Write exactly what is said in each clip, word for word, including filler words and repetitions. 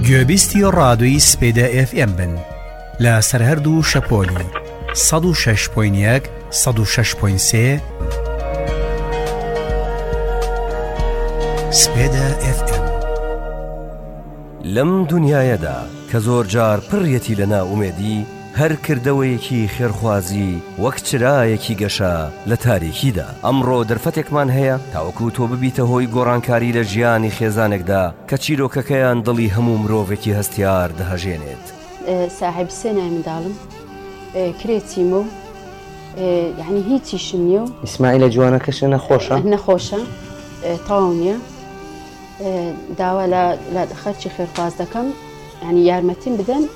گوێبیستی ڕادووی سپێدە ئێف ئێم بن لە سەرهەردوو شەپۆلی سەد و شەش پۆینت یەک سەد و شەش پۆینت سێ سپێدە ئێف ئێم. لەم دنیایەدا کە زۆر جار پڕیەتی لە ناومێدی، هەر کردەوەیەکی خێرخوازی وەک چرایەکی گەشە لە تاریکیدا. ئەمڕۆ دەرفەتێکمان هەیە تاوەکو تۆ ببیتە هۆی گۆڕانکاری لە ژیانی خێزانێکدا کە چیرۆکەکەیان دڵی هەموو مرۆڤێکی هەستیار دەهەژێنێت. ساحب سێ نای منداڵم، کرێچیمە و یعنی هیچیشم نییە و ئیسماعیلە جوانەکەشە نەخۆشە نەخۆشە تاو نییە. داوا لە خەرچی خێرخواز دەکەم، ینی یارمەتیم بدەن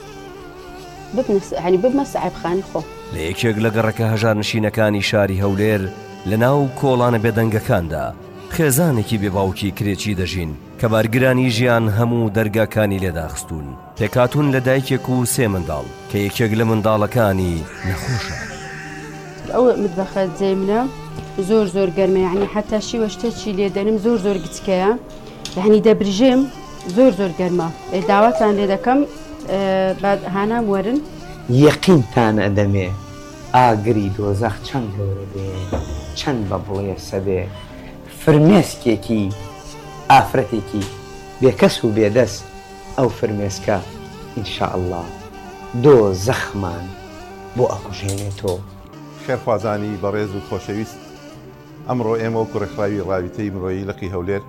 ینی ببمە ساحبخانی خۆ. لە یەکێک لە گەڕەکە هەژار نشینەکانی شاری هەولێر لە ناو کۆڵانە بێدەنگەکاندا خێزانێکی بێباوکی کرێکی دەژین کە بارگرانی ژیان هەموو دەرگاکانی لێداخستون. پێکاتون لە دایکێک و سێ منداڵ کە یەکێک لە منداڵەکانی نەخۆشە. ئەو متبەخە جێ منە زۆر زۆر گەرمە، یعنی حتا شیوە شتێکی لێ دەنم زۆر زۆر گچکەیە، یعنی دەبرژێم زۆر زۆر گەرمە. داواتان لێ دەکەم بعد هانام وەرن. یەقینتان ئەدەمێ ئاگری دۆزەخ چەند گەورە بێ، چەند بە بڵێ سەبێ، فرمێسکێکی ئافرەتێکی بێکەس و بێدەست ئەو فرمێسکە ئینشاءالله دۆزەخمان بۆ ئەڕژێنێتەوە. خێرخوازانی بەڕێز و خۆشەویست، ئەمڕۆ ئێمە و کوڕەخراوی ڕاویتەی مرۆیی لەقی هەولێر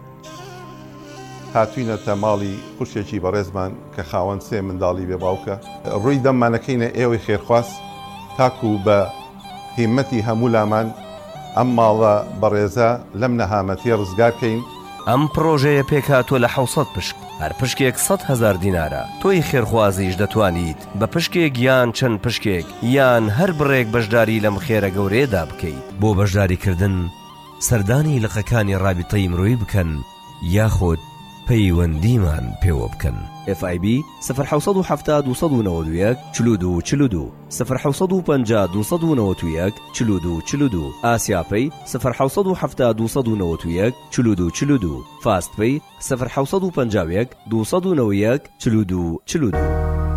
هاتوینەتە ماڵی خوشێکی بەڕێزمان کە خاوەن سێ منداڵی بێ باوکە. ڕووی دەممانەکەینە ئێوەی خێرخواست تاکو بە هیمەتی هەموو لامان ئەم ماڵە بەڕێزە لەم نەهامەتی ڕزگارکەین. ئەم پرۆژەیە پێکهاتووە لە حوسەد پشک، هەر پشکێک سەد هەزار دینارە. تۆی خێرخوازیش دەتوانیت بە پشکێک یان چەند پشکێک یان هەر بڕێک بەشداری لەم خێرە گەورەیەدا بکەیت. بۆ بەشداریکردن سەردانی لقەکانی ڕابطەی مرۆیی بکەن یاخۆت پەیوەندیمان پێوە بکەن. ئف آی بی صفر حوصد و هەفتاد و سەد و نەوەت و یەک چلو دو چلو دو صفر حوصد و پەنجا دو سەد و نەوەت و یەک چلو دو چلو دو ئاسیاپەی صفر حوصد و هەفتاد و سەد و نەوەت و یەک چلو دو چلو دو فاستپەی صفر حوصد و پەنجا و یەک دو سەد و نەوەت و یەک چلو دو چلو دو.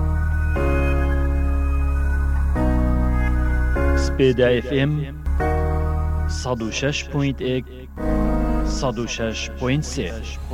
سپێدا ئێف ئێم سەد و شەش پۆینت یەک سەد و شەش پۆینت سێ.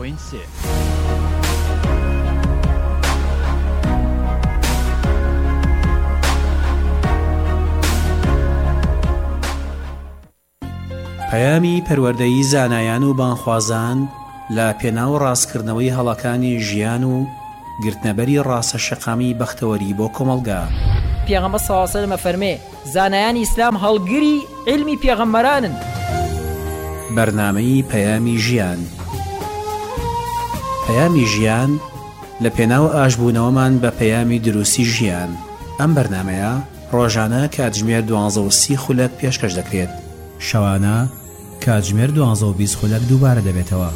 پەیامی پەروەردەیی زانایان و بانخوازان لە پێناو ڕاستکردنەوەی هەڵەکانی ژیان و گرتنەبەری ڕاستە شەقامی بەختەوەری بۆ کۆمەلگا. پێغەمبەر سەڵڵاهو عەلەیهی وسەلەم فەرمێ زانایانی ئیسلام هەڵگری علمی پێغەمبەرانن. بەرنامەی پەیامی ژیان. پەیامی ژیان لە پێناو ئاشبوونەوەمان بە پەیامی دروستی ژیان. ئەم بەرنامەیە ڕۆژانە کاتژمێر دوانزە و سی خولەک پێشکەش دەکرێت، شەوانە کاتژمێر دوانزە و بیست خولەک دووبارە دەبێتەوە.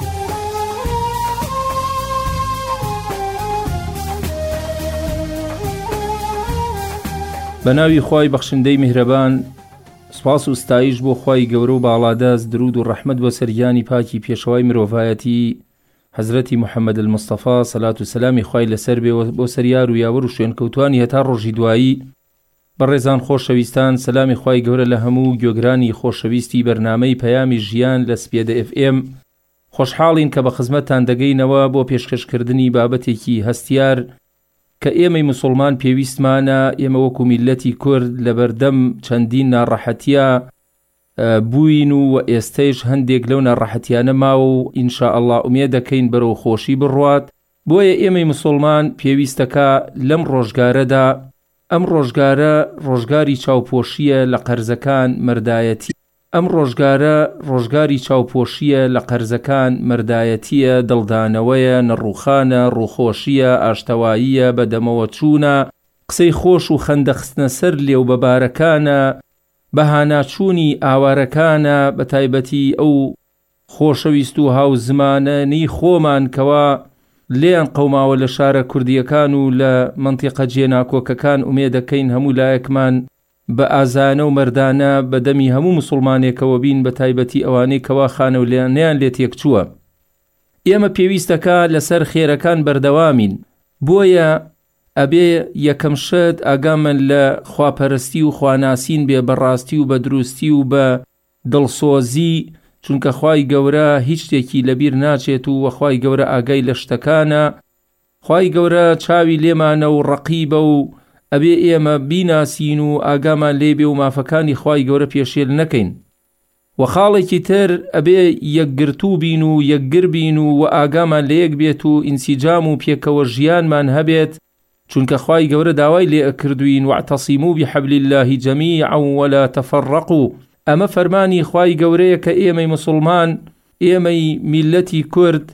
بە ناوی خوای بەخشندەی میهرەبان، سپاس و ستایش بۆ خوای گەورە و باڵادەست، درود و ڕەحمەت بۆ سەرگیانی پاکی پێشەوای مرۆڤایەتی حەزرەتی محەممەد المستەفا سەلات و سەلامی خوای لەسەر بێ بۆ سەریار و یاوەر و شوێنکەوتوانی هەتا ڕۆژی دوایی. بەڕێزان خۆشەویستان، سەلامی خوای گەورە لە هەموو گوێگرانی خۆشەویستی بەرنامەی پەیامی ژیان لە سپێدە ئێف ئێم. خۆشحاڵین کە بە خزمەتتان دەگەینەوە بۆ پێشکەشکردنی بابەتێکی هەستیار کە ئێمەی موسڵمان پێویستمانە. ئێمە وەکو میلەتی کورد لە بەردەم چەندین ناڕەحەتیە بووین و ئێستەیش هەندێک لەو ناڕەحەتیانە ماوە و ئینشاءالله ئومێد دەکەین بەرەو خۆشی بڕوات. بۆیە ئێمەی موسڵمان پێویستەکە لەم ڕۆژگارەدا، ئەم ڕۆژگارە ڕۆژگاری چاوپۆشیە لە قەرزەکان مەردایەتی. ئەم ڕۆژگارە ڕۆژگاری چاوپۆشیە لە قەرزەکان مەردایەتیە، دڵدانەوەیە، نەڕووخانە، ڕووخۆشیە، ئاشتەواییە، بەدەمەوە چوونە، قسەی خۆش و خەندەخستنە سەر لێو بەبارەکانە، بەهاناچوونی ئاوارەکانە، بە تایبەتی ئەو خۆشەویست و هاو زمانەنی خۆمان کەوا لێیان قەوماوە لە شارە کوردیەکان و لە منتیقە جێناکۆکەکان. ئومێد دەکەین هەموو لایەکمان بە ئازانە و مەردانە بەدەمی هەموو مسلمانێکەوە بین، بە تایبەتی ئەوانەی کەوا خانە و لێیان لێت یەک چووە. ئێمە پێویستەکە لەسەر خێرەکان بەردەوامین، بۆیە ئەبێ یەکەم شت ئاگامن لە خواپەرستی و خواناسین بێ بەڕاستی و بە دروستی و بە دڵسۆزی، چونکە خوای گەورە هیچ شتێکی لەبیر ناچێت و وەخوای گەورە ئاگای لە شتەکانە. خوای گەورە چاوی لێمانە و ڕەقیبە و ئەبێ ئێمە بیناسین و ئاگامان لێبێ و مافەکانی خوای گەورە پێشێل نەکەین. و خاڵێکی تر ئەبێ یەکگرتوو بین و یەکگر بین و و ئاگامان لە یەک بێت و ئینسیجام و پێکەوە ژیانمان هەبێت، چونکە خوای گەورە داوای لێ ئەکردوین واعتەصیموا بحبل الله جەمیعا ولا تفرقوا. ئەمە فەرمانی خوای گەورەیە کە ئێمەی مسلمان، ئێمەی میلەتی کورد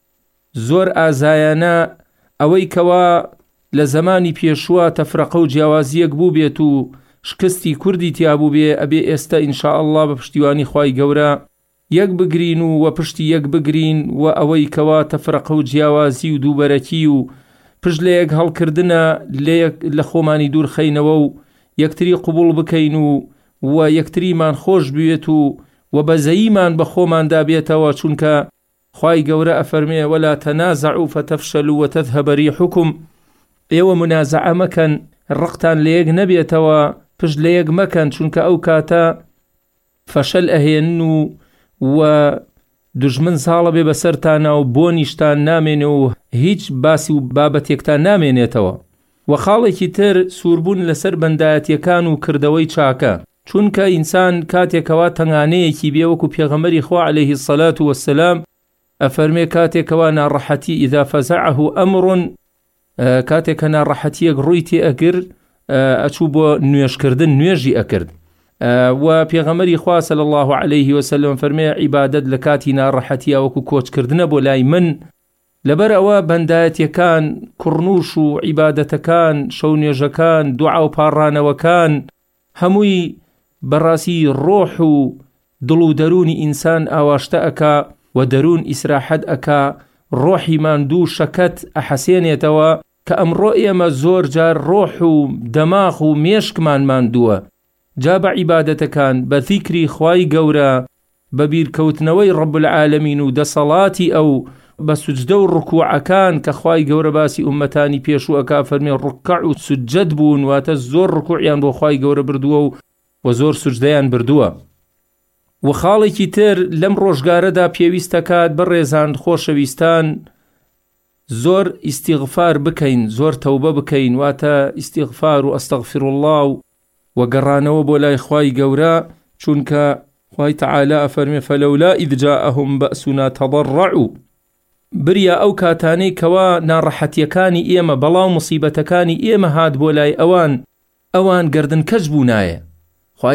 زۆر ئازایانە ئەوەی کەوا لە زمانی پێشوە تەفرەقە و جیاوازیەک بوو بێت و شکستی کوردی تیابوو بێ، ئەبێ ئێستا ئینشاءالله بە پشتیوانی خوای گەورە یەک بگرین و وە پشتی یەک بگرین و ئەوەی کەوا تەفرەقە و جیاوازی و دووبەرەکی و پشت لە یەک هەڵکردنە لە خۆمانی دوور خەینەوە و یەکتری قبول بکەین و و یەکتریمان خۆش بوێت و و بەزەییمان بە خۆماندا بێتەوە، چونکە خوای گەورە ئەفەرمێ وەلا تەنازعوا فتەفشەلوا وتەذهەب ریحکم. ئێوە منازعە مەکەن، ڕقتان لە یەک نەبێتەوە، پشت لە یەک مەکەن، چونکە ئەو کاتە فەشەل ئەهێنن و و دژمن ساڵە بێ بەسەرتانە و بۆنیشتان نامێنێ و هیچ باسی و بابەتێکتان نامێنێتەوە. و خاڵێکی تر سووربوون لەسەر بەندایەتیەکان و کردەوەی چاکە، چونکە ئینسان کاتێکەوە تەنگانەیەکی بێ وەکو پێغەمبەری خوا عەلەیهی السەلات وەسسەلام ئەفەرمێ کاتێکەوە ناڕەحەتی ئیذا فەزەعەه ئەمڕ، کاتێکە ناڕەحەتیەک ڕووی تێ ئەگر ئەچوو بۆ نوێژکردن نوێژی ئەکرد. و پێغەمبەری خوا صلی الله عەلەیه وسلم فەرمێ عیبادەت لە کاتی ناڕەحەتیە وەکو کۆچکردنە بۆ لای من. لەبەر ئەوە بەندایەتیەکان، کوڕنووش و عیبادەتەکان، شەو نوێژەکان، دوعا و پاڕانەوەکان هەمووی بەڕاستی ڕۆح و دڵ و دەرونی ئینسان ئاواشتە ئەکا و دەرون ئیسراحەت ئەکا، ڕۆحی ماندوو شەکەت ئەحەسێنێتەوە کە ئەمڕۆ ئێمە زۆر جار ڕۆح و دەماغ و مێشکمان ماندووە. جا بە عیبادەتەکان، بە ذیکری خوای گەورە، بە بیرکەوتنەوەی ڕەب العالەمین و دەسەڵاتی ئەو، بە سوجدە و ڕکوعەکان کە خوای گەورە باسی ئومەتانی پێشوو ئەکا فەرمێ ڕکع و سوجەد بوون، واتە زۆر ڕکوعیان بۆ خوای گەورە بردووە و و زۆر سوجدەیان بردووە. و خاڵێکی تر لەم ڕۆژگارەدا پێویستە کات بەڕێزان خۆشەویستان زۆر ئیستیغفار بکەین، زۆر تەوبە بکەین، واتە ئیستیغفار و ئەستەغفر الله و وەگەڕانەوە بۆ لای خوای گەورە، چونکە خوای تەعالا ئەفەرمێ فەلەولا ئیذ جاءهم بەأسونا تەضەڕعوا. بریا ئەو کاتانەی کەوا ناڕەحەتیەکانی ئێمە بەڵاو موسیبەتەکانی ئێمە هات بۆ لای ئەوان، ئەوان گەردن کەش بوونایە.